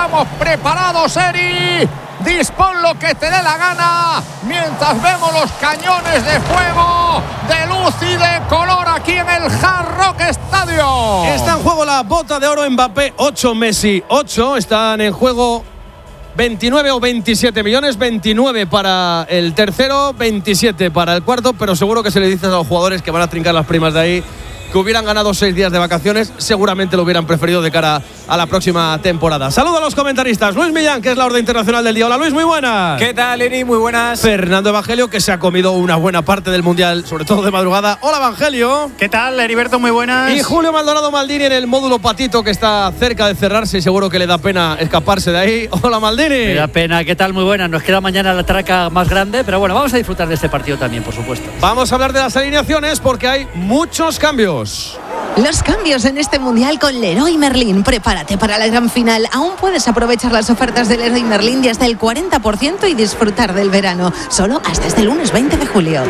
estamos preparados, Eri. Dispón lo que te dé la gana mientras vemos los cañones de fuego, de luz y de color aquí en el Hard Rock Stadium. Está en juego la bota de oro Mbappé, 8 Messi, 8. Están en juego 29 o 27 millones, 29 para el tercero, 27 para el cuarto, pero seguro que se le dice a los jugadores que van a trincar las primas de ahí que hubieran ganado 6 días de vacaciones, seguramente lo hubieran preferido de cara a la próxima temporada. Saludo a los comentaristas. Luis Millán, que es la orden internacional del día. Hola Luis, muy buenas. ¿Qué tal, Eri? Muy buenas. Fernando Evangelio, que se ha comido una buena parte del Mundial, sobre todo de madrugada. Hola Evangelio. ¿Qué tal, Heriberto? Muy buenas. Y Julio Maldonado Maldini en el módulo patito, que está cerca de cerrarse y seguro que le da pena escaparse de ahí. Hola Maldini. Me da pena. ¿Qué tal? Muy buenas. Nos queda mañana la traca más grande, pero bueno, vamos a disfrutar de este partido también, por supuesto. Vamos a hablar de las alineaciones porque hay muchos cambios. Los cambios en este Mundial con Leroy Merlin. Prepárate para la gran final. Aún puedes aprovechar las ofertas de Leroy Merlin de hasta el 40% y disfrutar del verano. Solo hasta este lunes 20 de julio.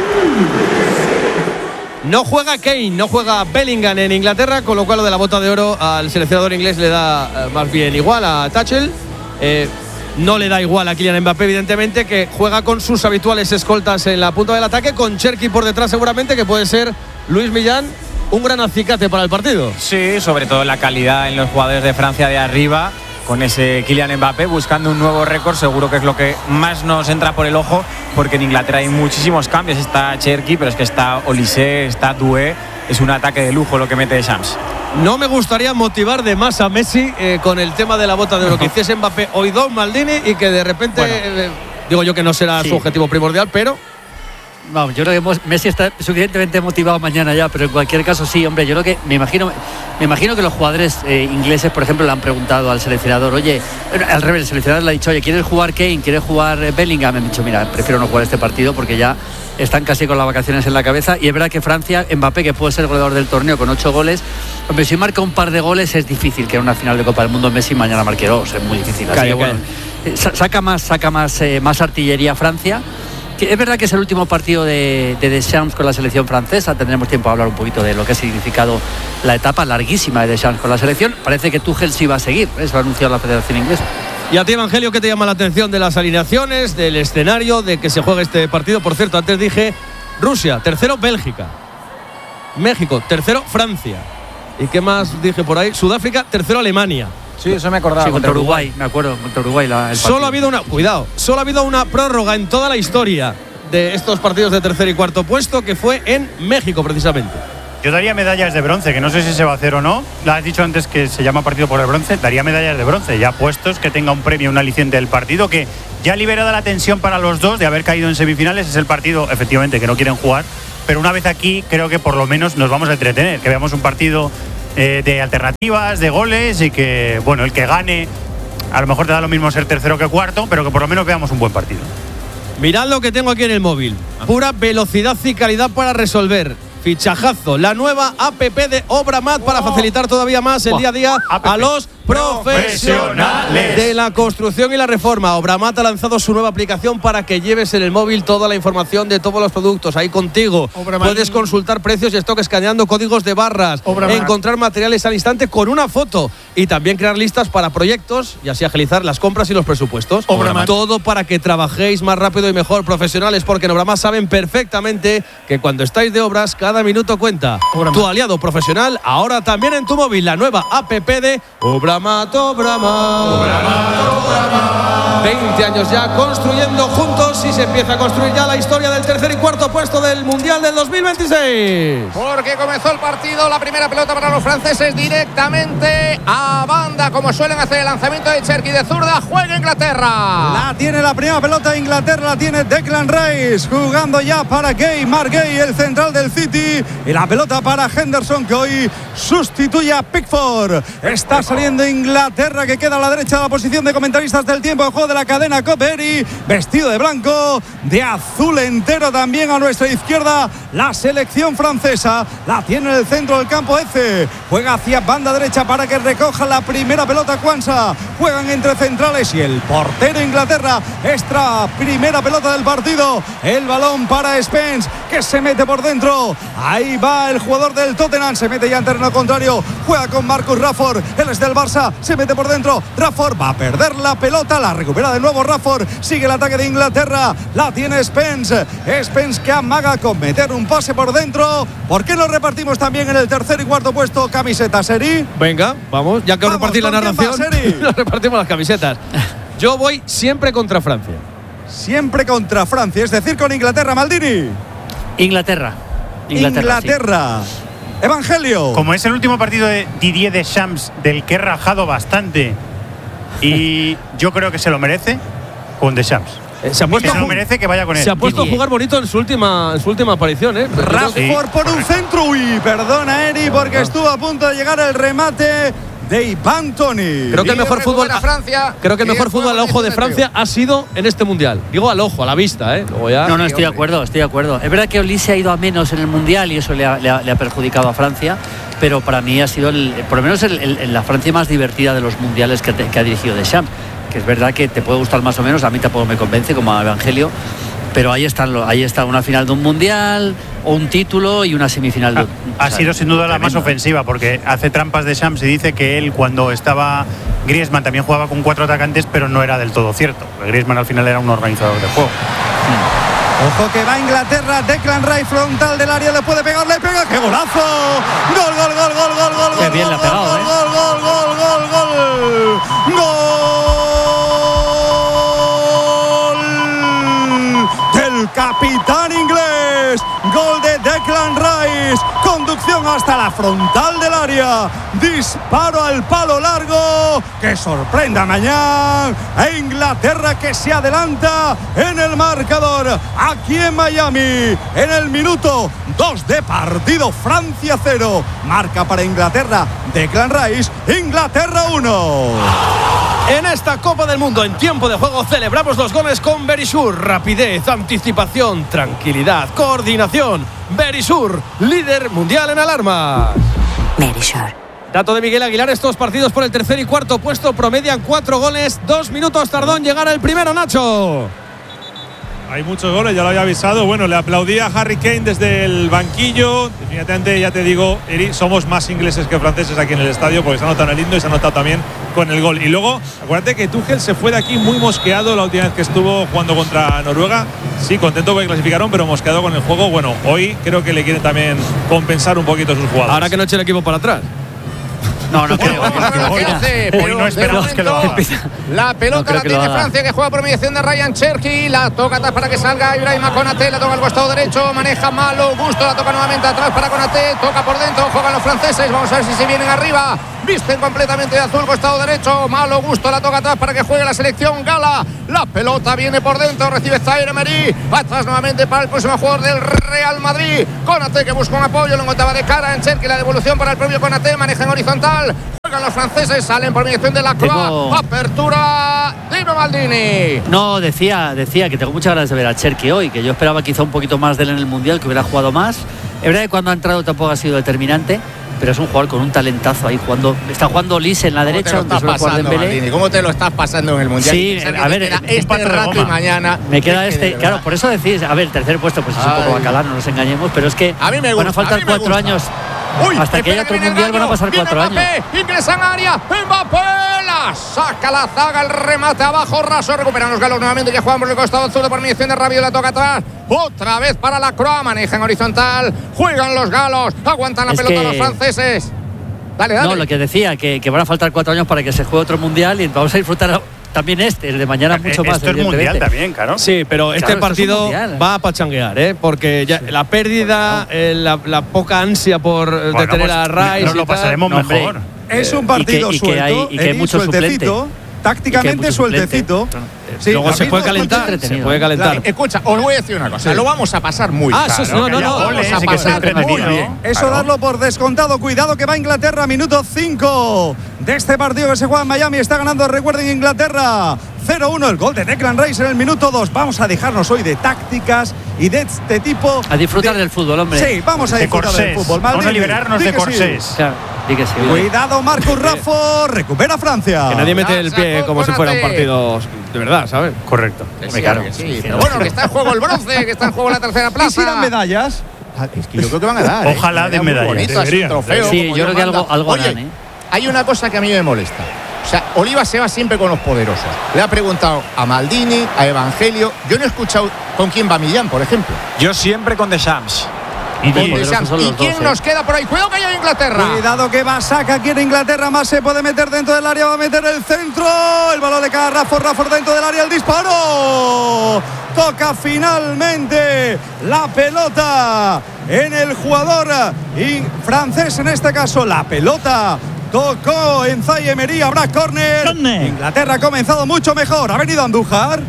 No juega Kane, no juega Bellingham en Inglaterra, con lo cual lo de la bota de oro al seleccionador inglés le da más bien igual a Tuchel. No le da igual a Kylian Mbappé, evidentemente, que juega con sus habituales escoltas en la punta del ataque, con Cherki por detrás seguramente, que puede ser Luis Millán un gran acicate para el partido. Sí, sobre todo la calidad en los jugadores de Francia de arriba, con ese Kylian Mbappé buscando un nuevo récord, seguro que es lo que más nos entra por el ojo, porque en Inglaterra hay muchísimos cambios. Está Cherki, pero es que está Olise, está Doué. Es un ataque de lujo lo que mete Shams. No me gustaría motivar de más a Messi con el tema de la bota de oro que hiciese Mbappé hoy dos Maldini y que de repente, digo yo que no será su objetivo primordial, pero... Vamos, yo creo que Messi está suficientemente motivado mañana ya, pero en cualquier caso sí, hombre, yo creo que me imagino que los jugadores ingleses, por ejemplo, le han preguntado al seleccionador, oye, al revés, el seleccionador le ha dicho, oye, ¿quieres jugar Kane? ¿Quieres jugar Bellingham? Me han dicho, mira, prefiero no jugar este partido porque ya están casi con las vacaciones en la cabeza. Y es verdad que Francia, Mbappé, que puede ser el goleador del torneo con 8 goles, hombre, si marca un par de goles es difícil que en una final de Copa del Mundo Messi mañana marque 2, es muy difícil. Así que bueno, saca más artillería Francia. Es verdad que es el último partido de Deschamps con la selección francesa. Tendremos tiempo a hablar un poquito de lo que ha significado la etapa larguísima de Deschamps con la selección. Parece que Tuchel sí va a seguir, eso ha anunciado la Federación Inglesa. Y a ti, Evangelio, ¿qué te llama la atención de las alineaciones, del escenario, de que se juegue este partido? Por cierto, antes dije Rusia, tercero Bélgica, México, tercero Francia. ¿Y qué más dije por ahí? Sudáfrica, tercero Alemania. Sí, eso me acordaba. Sí, contra Uruguay, me acuerdo, contra Uruguay. Solo ha habido una prórroga en toda la historia de estos partidos de tercer y cuarto puesto, que fue en México precisamente. Yo daría medallas de bronce, que no sé si se va a hacer o no. La has dicho antes que se llama partido por el bronce. Daría medallas de bronce, ya puestos, que tenga un premio, un aliciente del partido, que ya liberada la tensión para los dos de haber caído en semifinales. Es el partido, efectivamente, que no quieren jugar. Pero una vez aquí, creo que por lo menos nos vamos a entretener, que veamos un partido de alternativas, de goles, y que, bueno, el que gane, a lo mejor te da lo mismo ser tercero que cuarto, pero que por lo menos veamos un buen partido. Mirad lo que tengo aquí en el móvil. Pura velocidad y calidad para resolver. Fichajazo, la nueva app de Obramat para facilitar todavía más el día a día a los profesionales de la construcción y la reforma. Obramat ha lanzado su nueva aplicación para que lleves en el móvil toda la información de todos los productos ahí contigo. Obramat. Puedes consultar precios y stock escaneando códigos de barras, encontrar materiales al instante con una foto y también crear listas para proyectos y así agilizar las compras y los presupuestos. Obramat. Todo para que trabajéis más rápido y mejor, profesionales, porque en Obramat saben perfectamente que cuando estáis de obras cada minuto cuenta. Obramat. Tu aliado profesional ahora también en tu móvil, la nueva app de Obramat. 20 años ya construyendo juntos y se empieza a construir ya la historia del tercer y cuarto puesto del Mundial del 2026. Porque comenzó el partido, la primera pelota para los franceses directamente a banda, como suelen hacer el lanzamiento de Cherki de zurda. Juega Inglaterra. La tiene la primera pelota Inglaterra, la tiene Declan Rice, jugando ya para Mark Gay, el central del City, y la pelota para Henderson, que hoy sustituye a Pickford. Está saliendo Inglaterra, que queda a la derecha de la posición de comentaristas del tiempo de juego de la cadena COPE, vestido de blanco, de azul entero también a nuestra izquierda. La selección francesa la tiene en el centro del campo. Juega hacia banda derecha para que recoja la primera pelota Kwanza. Juegan entre centrales y el portero Inglaterra. Extra primera pelota del partido. El balón para Spence, que se mete por dentro. Ahí va el jugador del Tottenham, se mete ya en terreno contrario, juega con Marcus Rashford, él es del Barça, se mete por dentro. Rashford va a perder la pelota, la recupera de nuevo Rashford, sigue el ataque de Inglaterra, la tiene Spence que amaga con meter un pase por dentro. ¿Por qué no repartimos también en el tercer y cuarto puesto camisetas, Seri? Venga, vamos, ya que os repartí la narración, nos repartimos las camisetas. Yo voy siempre contra Francia. Siempre contra Francia, es decir, con Inglaterra, Maldini. Inglaterra. Sí. Evangelio. Como es el último partido de Didier Deschamps, del que he rajado bastante, y yo creo que se lo merece, con Deschamps. Se lo merece que vaya con él. Se ha puesto a jugar bonito en su última aparición, ¿eh? Rashford por un centro. Uy, perdona, Eri, porque estuvo a punto de llegar el remate de Ivan Toney. Creo que el mejor fútbol al ojo de Francia ha sido en este mundial. Digo al ojo, a la vista, ¿eh? Luego ya… No, estoy de acuerdo. Es verdad que Olise ha ido a menos en el mundial y eso le ha perjudicado a Francia, pero para mí ha sido por lo menos la Francia más divertida de los mundiales que ha dirigido Deschamps. Que es verdad que te puede gustar más o menos, a mí tampoco me convence como a Evangelio, pero ahí está una final de un mundial o un título y una semifinal de ha sido sin duda la más ofensiva, porque hace trampas de Deschamps y dice que él, cuando estaba Griezmann, también jugaba con 4 atacantes, pero no era del todo cierto. Griezmann al final era un organizador de juego. Ojo que va Inglaterra, Declan Rice frontal del área, le puede pegar, le pega, ¡qué golazo! ¡Gol! Qué bien le ha pegado, ¿eh? ¡Gol! Capitán inglés, gol de Declan Rice, conducción hasta la frontal del área, disparo al palo largo que sorprenda mañana a Inglaterra, que se adelanta en el marcador aquí en Miami en el minuto 2 de partido. Francia 0, marca para Inglaterra Declan Rice, Inglaterra 1. En esta Copa del Mundo, en tiempo de juego, celebramos los goles con Verisur. Rapidez, anticipación, tranquilidad, coordinación. Verisur, líder mundial en alarmas. Verisur. Dato de Miguel Aguilar, estos partidos por el tercer y cuarto puesto promedian 4 goles. 2 minutos tardó en llegar el primero, Nacho. Hay muchos goles, ya lo había avisado. Bueno, le aplaudía a Harry Kane desde el banquillo. Definitivamente, ya te digo, Eri, somos más ingleses que franceses aquí en el estadio, porque se ha notado en el himno y se ha notado también con el gol. Y luego, acuérdate que Tuchel se fue de aquí muy mosqueado la última vez que estuvo jugando contra Noruega. Sí, contento porque clasificaron, pero mosqueado con el juego. Bueno, hoy creo que le quieren también compensar un poquito a sus jugadores. Ahora que no eche el equipo para atrás. No creo. Hoy no esperamos que lo haga. La pelota la tiene Francia, que juega por mediación de Ryan Cherky. La toca atrás para que salga Ibrahima Konaté. La toca al costado derecho. Maneja Malo Gusto. La toca nuevamente atrás para Konaté. Toca por dentro. Juegan los franceses. Vamos a ver si se vienen arriba. Visten completamente de azul, costado derecho. Malo Gusto. La toca atrás para que juegue la selección Gala. La pelota viene por dentro. Recibe Zaire Emery. Atrás nuevamente para el próximo jugador del Real Madrid. Konaté, que busca un apoyo. Lo encontraba de cara en Cherky. La devolución para el propio Konaté. Maneja en horizontal. Juegan los franceses, salen por mediación de la Croix. Apertura, Dino Maldini. No, decía que tengo muchas ganas de ver a Cherky hoy, que yo esperaba quizá un poquito más de él en el Mundial, que hubiera jugado más. Es verdad que cuando ha entrado tampoco ha sido determinante, pero es un jugador con un talentazo ahí jugando. Está jugando Olise en la derecha, donde suele jugar Dembélé. ¿Cómo te lo estás pasando en el Mundial? Sí, a ver, este rato y mañana. Me queda claro, por eso decís, a ver, el tercer puesto pues es un poco bacalán, no nos engañemos, pero es que a mí me gusta, van a faltar 4 años. Uy, hasta que haya otro mundial van a pasar 4 años. Ingresa en área, Mbappé la saca la zaga, el remate abajo, raso, recuperan los galos nuevamente, que juegan por el costado azul por mediación de Rabiot, la toca atrás, otra vez para la Croix, maneja en horizontal, juegan los galos, aguantan la pelota los franceses. Dale. No, lo que decía, que van a faltar 4 años para que se juegue otro mundial y vamos a disfrutar también el de mañana mucho más. Esto es mundial también, claro. Sí, pero este partido va a pachanguear, ¿eh? Porque ya la pérdida, la poca ansia por detener a Rice. Nos lo pasaremos mejor. Es un partido suelto, y que hay mucho sueltecito, tácticamente sueltecito. Sí, luego se puede calentar. Claro. Escucha, os voy a decir una cosa. Lo vamos a pasar muy bien. Vamos a pasar muy bien. Eso darlo por descontado. Cuidado que va Inglaterra, minuto 5 de este partido que se juega en Miami. Está ganando, recuerden, Inglaterra 0-1. El gol de Declan Rice en el minuto 2. Vamos a dejarnos hoy de tácticas y de este tipo. A disfrutar del fútbol, hombre. Sí, vamos a disfrutar del fútbol. Vamos a liberarnos de corsés. Claro. Cuidado, Marcus Rashford. Recupera Francia. Que nadie mete el pie como si fuera un partido de verdad, ¿sabes? Correcto. Sí, claro que sí. Pero bueno, que está en juego el bronce, que está en juego la tercera plaza. ¿Y si dan medallas? Es que yo creo que van a dar. Ojalá den medallas. Bonito, así, un trofeo, Sí, como yo creo que manda. algo Oye, harán, ¿eh? hay una cosa que a mí me molesta. O sea, Oliva se va siempre con los poderosos. Le ha preguntado a Maldini, a Evangelio. Yo no he escuchado con quién va Millán, por ejemplo. Yo siempre con Deschamps. Y Con poderosos Deschamps. son ¿Y los quién dos, nos queda por ahí? Cuidado que hay en Inglaterra. Cuidado que va, saca quiere Inglaterra, más se puede meter dentro del área, va a meter el centro, el balón le cae a Rafford dentro del área, el disparo, toca finalmente la pelota en el jugador francés, en este caso la pelota tocó en Zaïre Emery, habrá córner. Inglaterra ha comenzado mucho mejor, ha venido Andújar.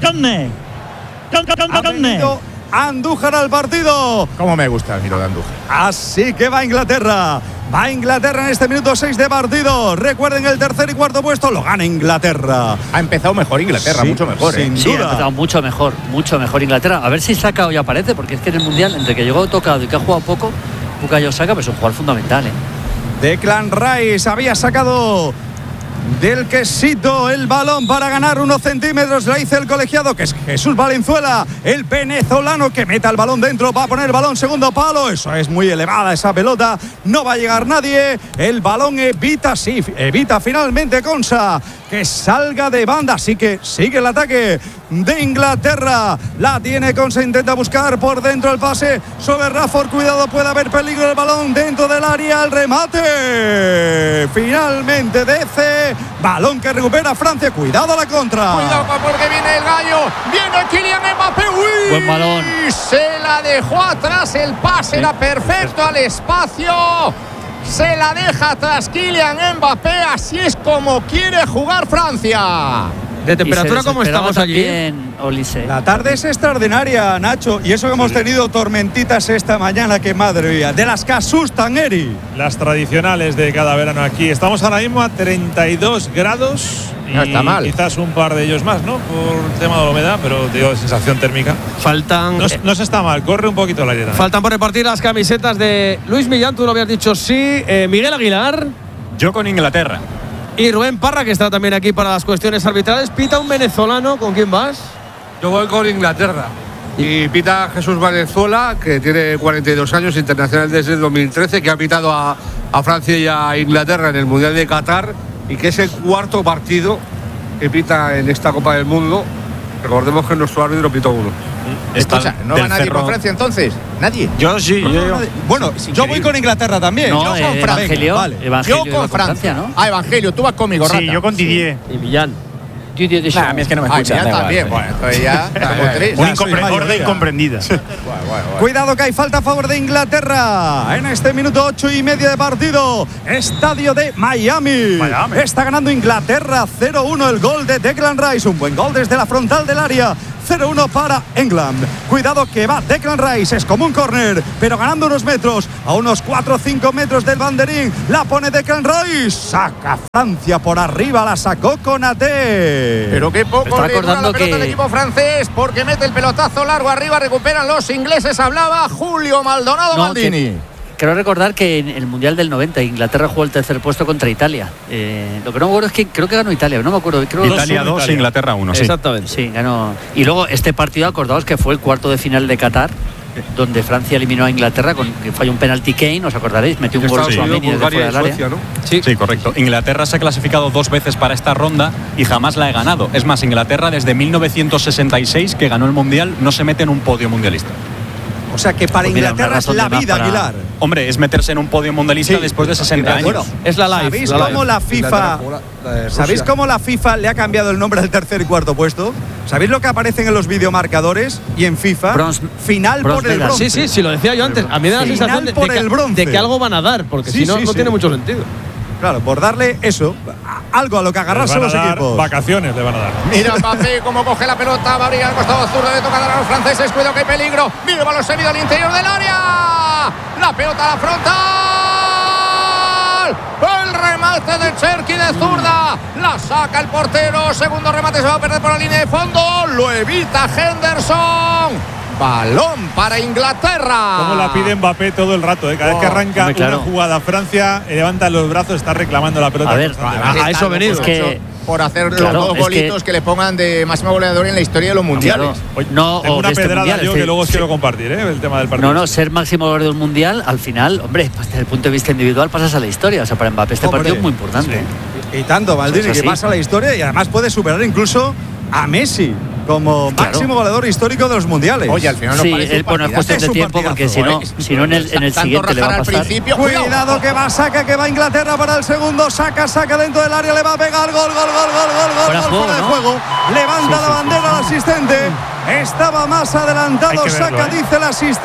Ha venido Andújar al partido. ¿Cómo me gusta el giro de Andújar? Así que va Inglaterra. Va Inglaterra en este minuto 6 de partido. Recuerden, el tercer y cuarto puesto lo gana Inglaterra. Ha empezado mejor Inglaterra, Sí, mucho mejor. sin Sí, ha duda. empezado mucho mejor Inglaterra. A ver si Saka hoy aparece, porque es que en el Mundial, entre que llegó tocado y que ha jugado poco, Bukayo Saka, pues es un jugador fundamental, ¿eh? Declan Rice había sacado del quesito el balón para ganar unos centímetros. La hizo el colegiado, que es Jesús Valenzuela, el venezolano, que meta el balón dentro. Va a poner el balón segundo palo. Eso es muy elevada esa pelota. No va a llegar nadie. El balón evita finalmente Konsa que salga de banda. Así que sigue el ataque de Inglaterra. La tiene Konsa, intenta buscar por dentro el pase sobre Rafford. Cuidado, puede haber peligro. El balón dentro del área. El remate. Finalmente DC. Balón que recupera Francia. Cuidado a la contra. Cuidado porque viene el gallo. Viene Kylian Mbappé. ¡Uy! Buen balón. Se la dejó atrás. El pase era perfecto al espacio. Se la deja atrás Kylian Mbappé. Así es como quiere jugar Francia. ¿De temperatura cómo estamos allí? Olise. La tarde es extraordinaria, Nacho. Y eso que hemos tenido tormentitas esta mañana, que madre mía, de las que asustan, Eri. Las tradicionales de cada verano aquí. Estamos ahora mismo a 32 grados. No está mal. Quizás un par de ellos más, ¿no? Por el tema de la humedad, pero digo, sensación térmica. Faltan. No se está mal, corre un poquito el aire también. Faltan por repartir las camisetas de Luis Millán, tú lo habías dicho sí. Miguel Aguilar Yo con Inglaterra. y Rubén Parra, que está también aquí para las cuestiones arbitrales. Pita un venezolano, ¿con quién vas? Yo voy con Inglaterra. Y pita Jesús Valenzuela, que tiene 42 años, internacional desde el 2013, que ha pitado a Francia y a Inglaterra en el Mundial de Qatar y que es el cuarto partido que pita en esta Copa del Mundo. Recordemos que nuestro árbitro pitó uno. Escucha, ¿no va nadie por Francia entonces? ¿Nadie? Yo sí, yo. Bueno, yo voy con Inglaterra también. No, Yo con Francia. Evangelio. Vale. Evangelio Yo iba con Francia, ¿no? Ah, Evangelio, tú vas conmigo, Rata. Sí, yo con Didier. Y Millán. Didier Deschamps. Nah, a mí es que no me Ah, escuchan. ya da igual, también. sí. Bueno, entonces ya estamos tres. Una Ya soy mayoría. orden incomprendida. Cuidado que hay falta a favor de Inglaterra en este minuto 8:30 de partido. Estadio de Miami. Está ganando Inglaterra 0-1 el gol de Declan Rice. Un buen gol desde la frontal del área. 0-1 para England. Cuidado que va Declan Rice. Es como un córner, pero ganando unos metros. A unos 4 o 5 metros del banderín. La pone Declan Rice. Saca Francia por arriba. La sacó Konaté. Pero qué Me poco estaba le dura la acordando pelota al que- equipo francés, porque mete el pelotazo largo arriba, recuperan los ingleses. Hablaba Julio Maldonado No, Maldini. Quiero recordar que en el Mundial del 90 Inglaterra jugó el tercer puesto contra Italia. Lo que no me acuerdo es que creo que ganó Italia, no me acuerdo. Creo Italia 2, Inglaterra 1, sí. Exactamente. Sí, ganó. Y luego este partido, acordaos que fue el cuarto de final de Qatar, donde Francia eliminó a Inglaterra con que falló un penalti Kane, os acordaréis, metió un gol Estados Unidos, Tchouaméni desde Bulgaria fuera y del área. Suecia, ¿no? Sí, correcto. Inglaterra se ha clasificado 2 veces para esta ronda y jamás la ha ganado. Es más, Inglaterra desde 1966, que ganó el Mundial, no se mete en un podio mundialista. O sea que para Pues mira, Inglaterra una es razón la de más vida, para- Aguilar. Hombre, es meterse en un podio mundialista después de 60 años. Bueno, Es la live. ¿Sabéis la live. cómo la FIFA ¿Sabéis cómo la FIFA le ha cambiado el nombre al tercer y cuarto puesto? ¿Sabéis lo que aparecen en los videomarcadores y en FIFA? Final bronce por el medal. bronce. Sí, sí, lo decía yo antes. A mí me da la Final sensación de, por de que, el bronce. de que algo van a dar, porque Sí, si no, sí, no sí. tiene mucho sentido. Claro, por darle eso, algo a lo que Les agarrarse van a los dar equipos. vacaciones, le van a dar. Mira Mbappé cómo coge la pelota, va a abrir al costado zurdo, le toca dar a los franceses, cuidado que hay peligro. Mira el balón servido al interior del área. La pelota a la frontal. El remate de Cherki de zurda. La saca el portero. Segundo remate, se va a perder por la línea de fondo. Lo evita Henderson. Balón para Inglaterra. Como la pide Mbappé todo el rato, ¿eh? Cada vez que arranca hombre, claro. una jugada Francia, levanta los brazos, está reclamando la pelota. A ver, constantemente. a eso ha venido. Es que por hacer los 2 golitos que le pongan de máximo goleador en la historia de los mundiales. Tengo una pedrada yo que luego os quiero compartir, el tema del partido. No, ser máximo goleador de un mundial, al final, hombre, pues desde el punto de vista individual pasas a la historia. O sea, para Mbappé este partido es muy importante. Sí. Y tanto, Maldini, que pasa a la historia y además puede superar incluso a Messi como máximo goleador histórico de los mundiales. Oye, al final no parece bueno, es cuestión de tiempo porque si no en el siguiente le va a pasar. Cuidado que va Saka, que va Inglaterra para el segundo. Saka dentro del área, le va a pegar gol fuera de juego. Levanta la bandera al asistente. Estaba más adelantado Saka, dice el asistente.